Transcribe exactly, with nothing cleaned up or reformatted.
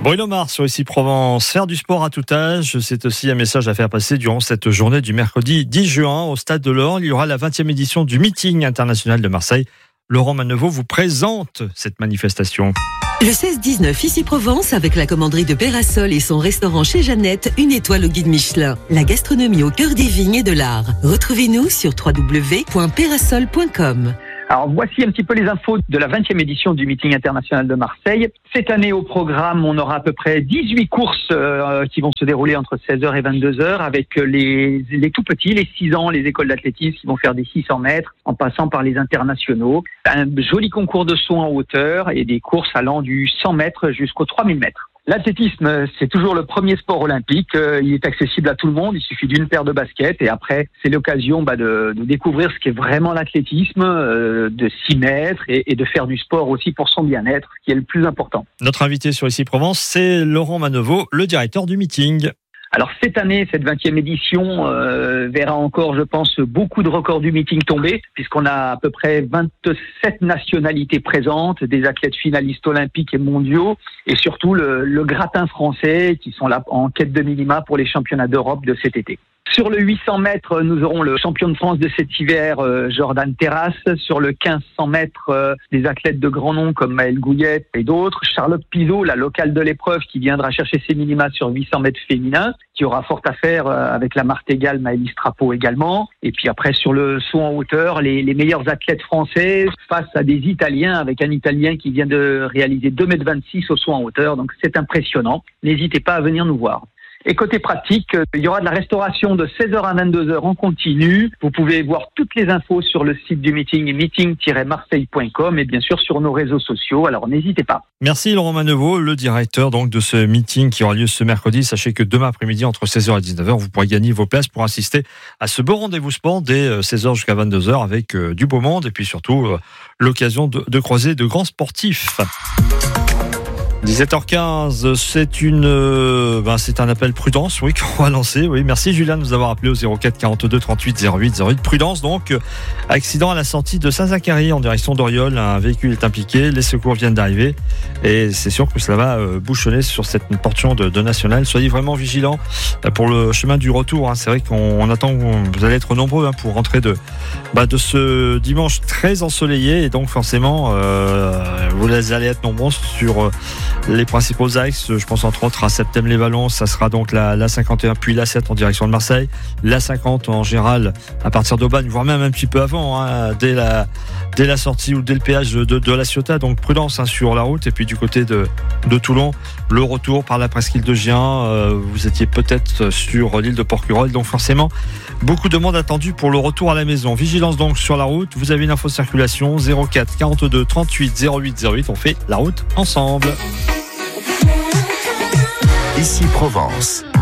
Bruno Mars sur Ici Provence. Faire du sport à tout âge, c'est aussi un message à faire passer durant cette journée du mercredi dix juin au Stade de l'Orne. Il y aura la vingtième édition du meeting international de Marseille. Laurent Manevaux vous présente cette manifestation. Le seize dix-neuf, Ici Provence, avec la commanderie de Pérasol et son restaurant chez Jeannette, une étoile au guide Michelin. La gastronomie au cœur des vignes et de l'art. Retrouvez-nous sur w w w point pérasol point com. Alors voici un petit peu les infos de la vingtième édition du meeting international de Marseille. Cette année au programme, on aura à peu près dix-huit courses euh, qui vont se dérouler entre seize heures et vingt-deux heures avec les, les tout petits, les six ans, les écoles d'athlétisme qui vont faire des six cents mètres en passant par les internationaux. Un joli concours de saut en hauteur et des courses allant du cent mètres jusqu'aux trois mille mètres. L'athlétisme, c'est toujours le premier sport olympique. Il est accessible à tout le monde. Il suffit d'une paire de baskets et après, c'est l'occasion bah, de, de découvrir ce qu'est vraiment l'athlétisme, euh, de s'y mettre et, et de faire du sport aussi pour son bien-être, qui est le plus important. Notre invité sur Ici Provence, c'est Laurent Manevaux, le directeur du meeting. Alors cette année, cette vingtième édition euh, verra encore, je pense, beaucoup de records du meeting tomber, puisqu'on a à peu près vingt-sept nationalités présentes, des athlètes finalistes olympiques et mondiaux, et surtout le, le gratin français qui sont là en quête de minima pour les championnats d'Europe de cet été. Sur le huit cents mètres, nous aurons le champion de France de cet hiver, euh, Jordan Terrasse. Sur le quinze cents mètres, euh, des athlètes de grand nom comme Maëlle Gouillette et d'autres. Charlotte Pizot, la locale de l'épreuve, qui viendra chercher ses minima sur huit cents mètres féminins, qui aura fort à faire euh, avec la martingale Maëlys Trapeau également. Et puis après, sur le saut en hauteur, les, les meilleurs athlètes français face à des Italiens, avec un Italien qui vient de réaliser deux mètres vingt-six au saut en hauteur. Donc c'est impressionnant. N'hésitez pas à venir nous voir. Et côté pratique, il y aura de la restauration de seize heures à vingt-deux heures en continu. Vous pouvez voir toutes les infos sur le site du meeting, meeting tiret marseille point com, et bien sûr sur nos réseaux sociaux. Alors n'hésitez pas. Merci Laurent Manevaux, le directeur donc de ce meeting qui aura lieu ce mercredi. Sachez que demain après-midi, entre seize heures et dix-neuf heures, vous pourrez gagner vos places pour assister à ce beau rendez-vous sport dès seize heures jusqu'à vingt-deux heures avec euh, du beau monde et puis surtout euh, l'occasion de, de croiser de grands sportifs. dix-sept heures quinze, c'est une, euh, ben c'est un appel prudence, oui, qu'on va lancer. Oui, merci Julien de nous avoir appelé au zéro quatre quarante-deux trente-huit zéro huit zéro huit. Prudence donc, euh, accident à la sortie de Saint-Zacharie en direction d'Oriol. Un véhicule est impliqué, les secours viennent d'arriver et c'est sûr que cela va euh, bouchonner sur cette portion de, de National. Soyez vraiment vigilants euh, pour le chemin du retour. Hein. C'est vrai qu'on on attend, vous allez être nombreux hein, pour rentrer de, bah, de ce dimanche très ensoleillé et donc forcément euh, vous allez être nombreux sur euh, les principaux axes, je pense entre autres à Septem-les-Vallons, ça sera donc la, la cinquante et un puis la sept en direction de Marseille, la cinquante en général à partir d'Aubagne, voire même un petit peu avant, hein, dès, la, dès la sortie ou dès le péage de, de, de la Ciotat, donc prudence hein, sur la route. Et puis du côté de, de Toulon, le retour par la presqu'île de Gien, euh, vous étiez peut-être sur l'île de Porquerolles, donc forcément beaucoup de monde attendu pour le retour à la maison. Vigilance donc sur la route, vous avez une info circulation zéro quatre quarante-deux trente-huit zéro huit zéro huit, on fait la route ensemble. Ici Provence.